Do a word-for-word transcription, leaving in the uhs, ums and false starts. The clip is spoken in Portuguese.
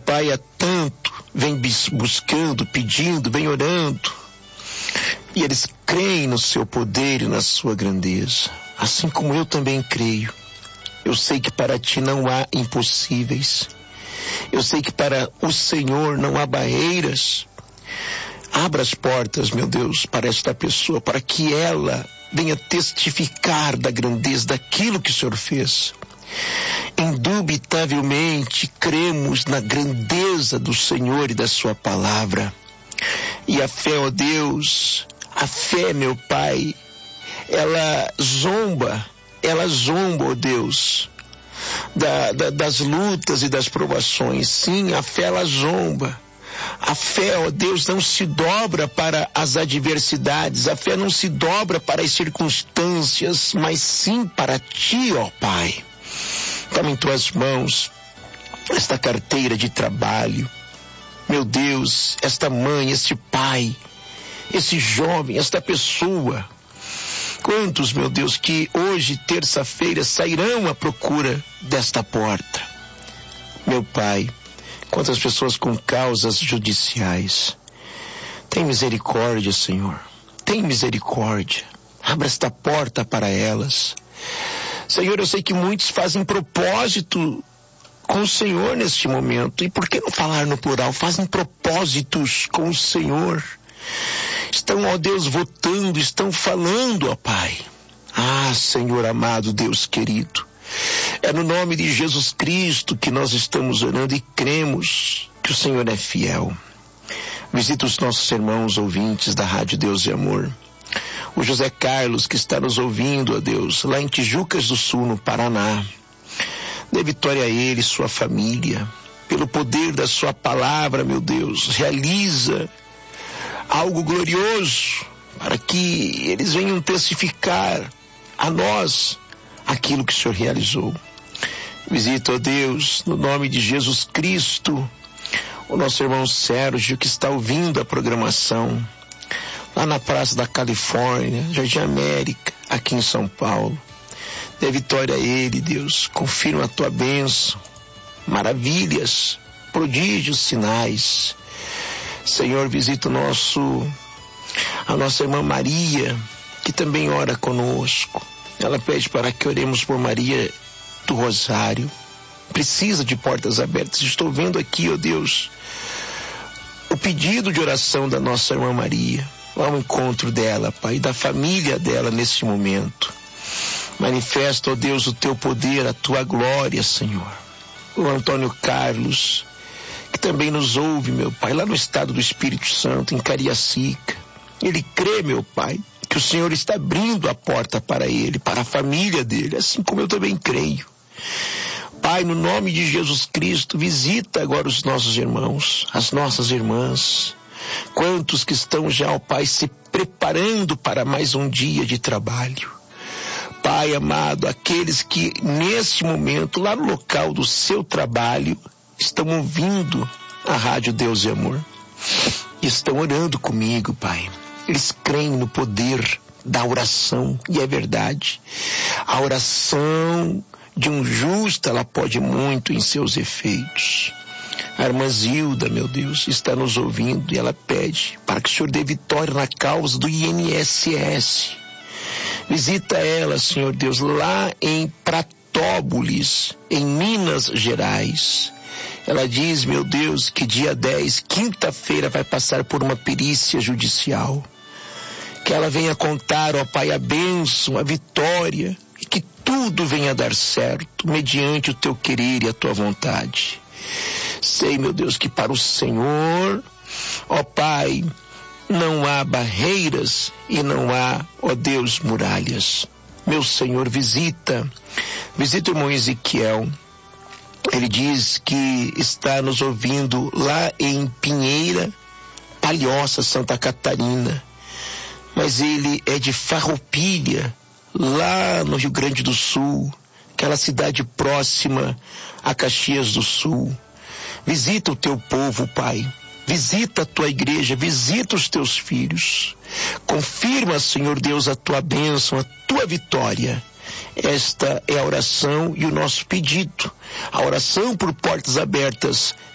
Pai, há tanto vem buscando, pedindo, vem orando. E eles creem no seu poder e na sua grandeza. Assim como eu também creio. Eu sei que para ti não há impossíveis. Eu sei que para o Senhor não há barreiras. Abra as portas, meu Deus, para esta pessoa, para que ela venha testificar da grandeza daquilo que o Senhor fez. Indubitavelmente cremos na grandeza do Senhor e da sua palavra. E a fé, ó Deus, a fé, meu Pai, ela zomba, ela zomba, ó Deus, da, da, das lutas e das provações. Sim, a fé, ela zomba. A fé, ó Deus, não se dobra para as adversidades, a fé não se dobra para as circunstâncias, mas sim para ti, ó Pai. Toma em tuas mãos esta carteira de trabalho. Meu Deus, esta mãe, este pai, esse jovem, esta pessoa. Quantos, meu Deus, que hoje, terça-feira, sairão à procura desta porta? Meu Pai, quantas pessoas com causas judiciais. Tem misericórdia, Senhor. Tem misericórdia. Abra esta porta para elas. Senhor, eu sei que muitos fazem propósito com o Senhor neste momento. E por que não falar no plural? Fazem propósitos com o Senhor. Estão, ó Deus, votando, estão falando, ó Pai. Ah, Senhor amado, Deus querido. É no nome de Jesus Cristo que nós estamos orando e cremos que o Senhor é fiel. Visita os nossos irmãos ouvintes da Rádio Deus e Amor. O José Carlos, que está nos ouvindo, ó Deus, lá em Tijucas do Sul, no Paraná. Dê vitória a ele e sua família. Pelo poder da sua palavra, meu Deus, realiza algo glorioso para que eles venham testificar a nós aquilo que o Senhor realizou. Visita, ó Deus, no nome de Jesus Cristo, o nosso irmão Sérgio, que está ouvindo a programação lá na Praça da Califórnia, Jardim América, aqui em São Paulo. Dê vitória a ele, Deus. Confirma a tua bênção, maravilhas, prodígios, sinais. Senhor, visita o nosso, a nossa irmã Maria, que também ora conosco. Ela pede para que oremos por Maria do Rosário. Precisa de portas abertas. Estou vendo aqui, ó Deus, o pedido de oração da nossa irmã Maria. Ao encontro dela, Pai, e da família dela nesse momento. Manifesta, ó Deus, o teu poder, a tua glória, Senhor. O Antônio Carlos, que também nos ouve, meu Pai, lá no estado do Espírito Santo, em Cariacica. Ele crê, meu Pai, que o Senhor está abrindo a porta para ele, para a família dele, assim como eu também creio. Pai, no nome de Jesus Cristo, visita agora os nossos irmãos, as nossas irmãs. Quantos que estão já, ó Pai, se preparando para mais um dia de trabalho. Pai amado, aqueles que neste momento, lá no local do seu trabalho, estão ouvindo a Rádio Deus e Amor. Estão orando comigo, Pai. Eles creem no poder da oração, e é verdade. A oração de um justo, ela pode muito em seus efeitos. A irmã Zilda, meu Deus, está nos ouvindo e ela pede para que o Senhor dê vitória na causa do I N S S. Visita ela, Senhor Deus, lá em Pratópolis, em Minas Gerais. Ela diz, meu Deus, que dia dez, quinta-feira, vai passar por uma perícia judicial. Que ela venha contar, ó Pai, a bênção, a vitória, e que tudo venha dar certo, mediante o teu querer e a tua vontade. Sei, meu Deus, que para o Senhor, ó Pai, não há barreiras e não há, ó Deus, muralhas. Meu Senhor, visita, visita o irmão Ezequiel. Ele diz que está nos ouvindo lá em Pinheira, Palhoça, Santa Catarina. Mas ele é de Farroupilha, lá no Rio Grande do Sul, aquela cidade próxima a Caxias do Sul. Visita o teu povo, Pai. Visita a tua igreja, visita os teus filhos. Confirma, Senhor Deus, a tua bênção, a tua vitória. Esta é a oração e o nosso pedido. A oração por portas abertas